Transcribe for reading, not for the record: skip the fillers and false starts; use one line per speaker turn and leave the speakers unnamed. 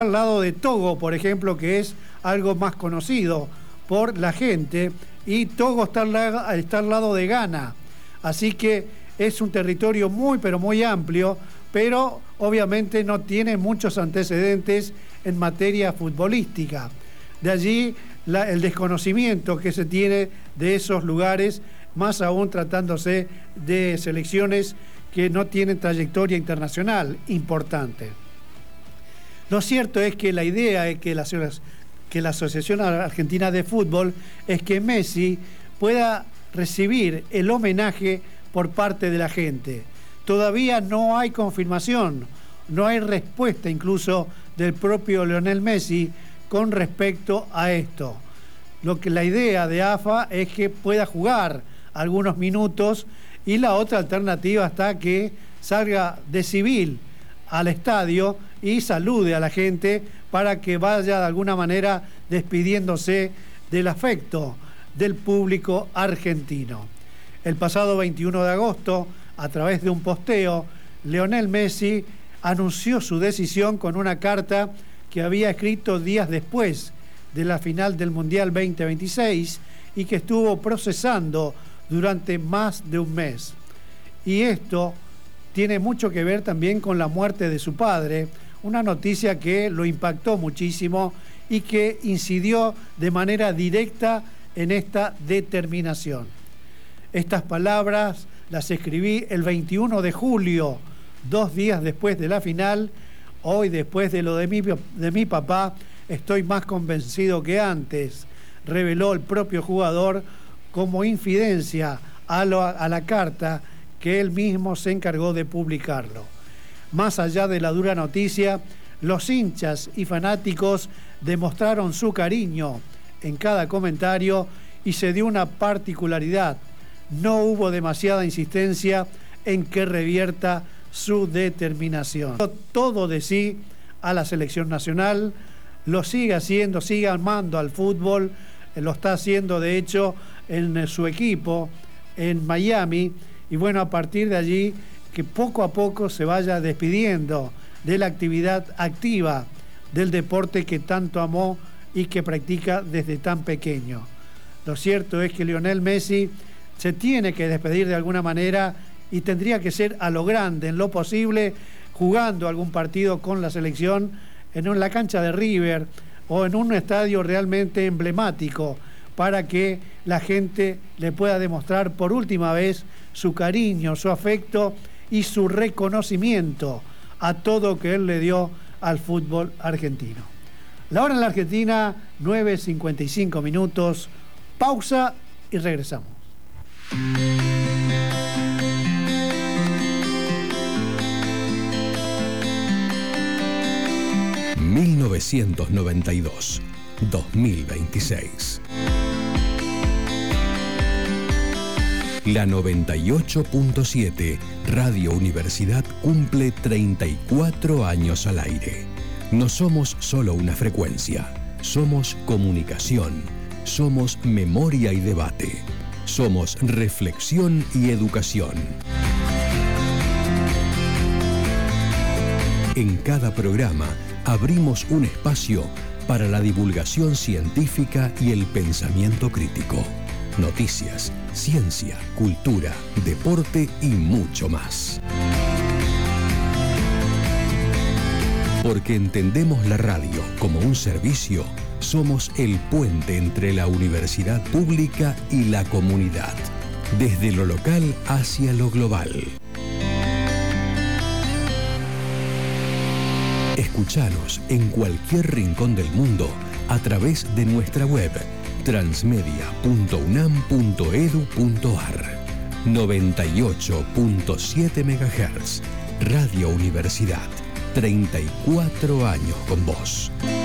Al lado de Togo, por ejemplo, que es algo más conocido por la gente, y Togo está al lado de Ghana. Así que es un territorio muy, pero muy amplio, pero obviamente no tiene muchos antecedentes en materia futbolística. De allí el desconocimiento que se tiene de esos lugares, más aún tratándose de selecciones que no tienen trayectoria internacional importante. Lo cierto es que la idea es que la Asociación Argentina de Fútbol es que Messi pueda recibir el homenaje por parte de la gente. Todavía no hay confirmación, no hay respuesta incluso del propio Lionel Messi con respecto a esto. La idea de AFA es que pueda jugar algunos minutos, y la otra alternativa está que salga de civil al estadio y salude a la gente para que vaya de alguna manera despidiéndose del afecto del público argentino. El pasado 21 de agosto, a través de un posteo, Lionel Messi anunció su decisión con una carta que había escrito días después de la final del Mundial 2026 y que estuvo procesando durante más de un mes. Y esto tiene mucho que ver también con la muerte de su padre, una noticia que lo impactó muchísimo y que incidió de manera directa en esta determinación. Estas palabras las escribí el 21 de julio, 2 días después de la final. Hoy, después de lo de mi papá, estoy más convencido que antes, reveló el propio jugador como infidencia a la carta que él mismo se encargó de publicarlo. Más allá de la dura noticia, los hinchas y fanáticos demostraron su cariño en cada comentario y se dio una particularidad: no hubo demasiada insistencia en que revierta su determinación. Todo de sí a la selección nacional, lo sigue haciendo, sigue amando al fútbol, lo está haciendo de hecho en su equipo en Miami, y bueno, a partir de allí que poco a poco se vaya despidiendo de la actividad activa del deporte que tanto amó y que practica desde tan pequeño. Lo cierto es que Lionel Messi se tiene que despedir de alguna manera y tendría que ser a lo grande, en lo posible, jugando algún partido con la selección en la cancha de River o en un estadio realmente emblemático, para que la gente le pueda demostrar por última vez su cariño, su afecto y su reconocimiento a todo que él le dio al fútbol argentino. La hora en la Argentina, 9:55 minutos. Pausa y regresamos.
1992, 2026. La 98.7 Radio Universidad cumple 34 años al aire. No somos solo una frecuencia, somos comunicación, somos memoria y debate, somos reflexión y educación. En cada programa abrimos un espacio para la divulgación científica y el pensamiento crítico. Noticias, ciencia, cultura, deporte y mucho más. Porque entendemos la radio como un servicio, somos el puente entre la universidad pública y la comunidad, desde lo local hacia lo global. Escuchanos en cualquier rincón del mundo a través de nuestra web transmedia.unam.edu.ar. 98.7 MHz. Radio Universidad. 34 años con vos.